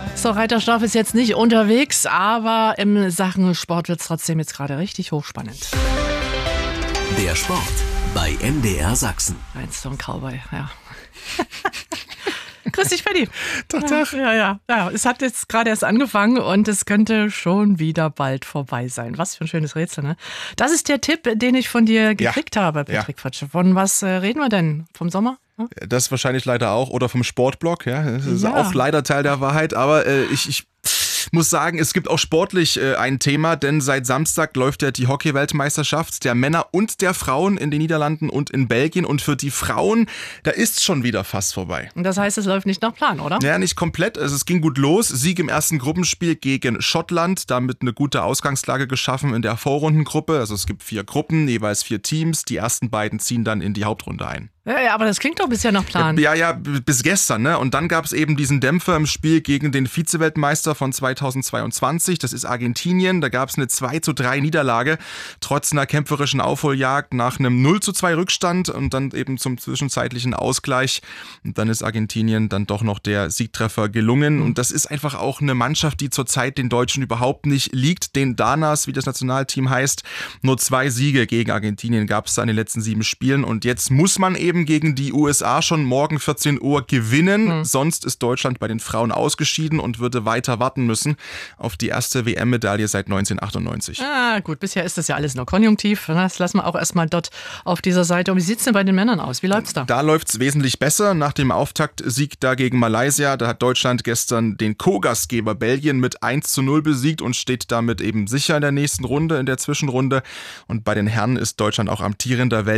So, Reiterstab ist jetzt nicht unterwegs, aber in Sachen Sport wird es trotzdem jetzt gerade richtig hochspannend. Der Sport bei MDR Sachsen. Rhinestone Cowboy, ja. Grüß dich, Paddy. Tag. Ja. Es hat jetzt gerade erst angefangen und es könnte schon wieder bald vorbei sein. Was für ein schönes Rätsel, ne? Das ist der Tipp, den ich von dir gekriegt habe, Patrick Fritsche. Von was reden wir denn? Vom Sommer? Das wahrscheinlich leider auch. Oder vom Sportblog, ja. Das ist auch leider Teil der Wahrheit. Aber ich muss sagen, es gibt auch sportlich ein Thema, denn seit Samstag läuft ja die Hockey-Weltmeisterschaft der Männer und der Frauen in den Niederlanden und in Belgien. Und für die Frauen, da ist schon wieder fast vorbei. Und das heißt, es läuft nicht nach Plan, oder? Ja, nicht komplett. Also es ging gut los. Sieg im ersten Gruppenspiel gegen Schottland. Damit eine gute Ausgangslage geschaffen in der Vorrundengruppe. Also es gibt 4 Gruppen, jeweils 4 Teams. Die ersten beiden ziehen dann in die Hauptrunde ein. Ja, aber das klingt doch bisher nach Plan. Ja, bis gestern, ne? Und dann gab es eben diesen Dämpfer im Spiel gegen den Vize-Weltmeister von 2022. Das ist Argentinien. Da gab es eine 2:3 Niederlage, trotz einer kämpferischen Aufholjagd nach einem 0:2 Rückstand und dann eben zum zwischenzeitlichen Ausgleich. Und dann ist Argentinien dann doch noch der Siegtreffer gelungen. Und das ist einfach auch eine Mannschaft, die zurzeit den Deutschen überhaupt nicht liegt. Den Danas, wie das Nationalteam heißt, nur 2 Siege gegen Argentinien gab es da in den letzten 7 Spielen. Und jetzt muss man eben gegen die USA schon morgen 14 Uhr gewinnen. Sonst ist Deutschland bei den Frauen ausgeschieden und würde weiter warten müssen auf die erste WM-Medaille seit 1998. Gut, bisher ist das ja alles nur konjunktiv. Das lassen wir auch erstmal dort auf dieser Seite. Und wie sieht es denn bei den Männern aus? Wie läuft's da? Da läuft's wesentlich besser. Nach dem Auftaktsieg da gegen Malaysia, da hat Deutschland gestern den Co-Gastgeber Belgien mit 1:0 besiegt und steht damit eben sicher in der nächsten Runde, in der Zwischenrunde. Und bei den Herren ist Deutschland auch amtierender